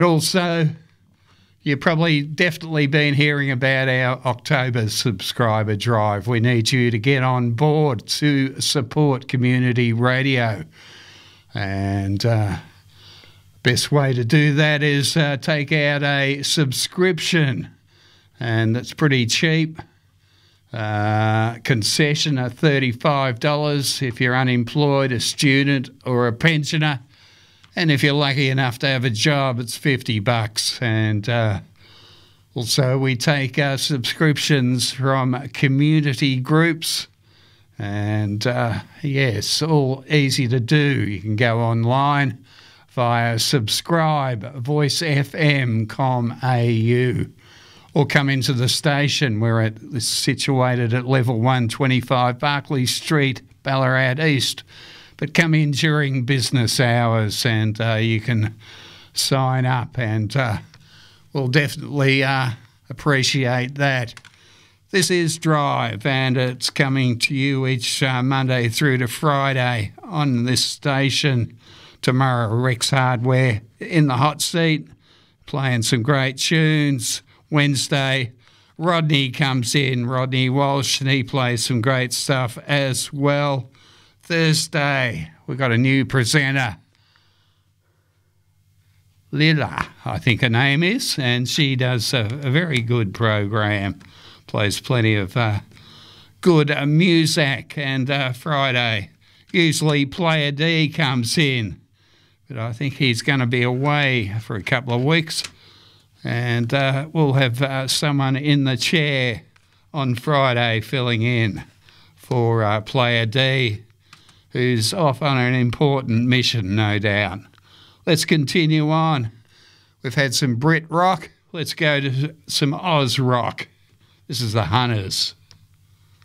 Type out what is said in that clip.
Also, you've probably definitely been hearing about our October subscriber drive. We need you to get on board to support community radio. And best way to do that is take out a subscription. And it's pretty cheap. Concession of $35 if you're unemployed, a student or a pensioner. And if you're lucky enough to have a job, it's $50. And also we take subscriptions from community groups. And yes, all easy to do. You can go online via subscribe, voicefm.com.au, or come into the station. We're situated at level 125 Barclay Street, Ballarat East. But come in during business hours and you can sign up, and we'll definitely appreciate that. This is Drive, and it's coming to you each Monday through to Friday on this station. Tomorrow, Rex Hardware in the hot seat, playing some great tunes. Wednesday, Rodney comes in, Rodney Walsh, and he plays some great stuff as well. Thursday, we've got a new presenter, Lila, I think her name is, and she does a very good program, plays plenty of good music. And Friday, usually Player D comes in, but I think he's going to be away for a couple of weeks, and we'll have someone in the chair on Friday filling in for Player D, who's off on an important mission, no doubt. Let's continue on. We've had some Brit rock. Let's go to some Oz rock. This is the Hunters.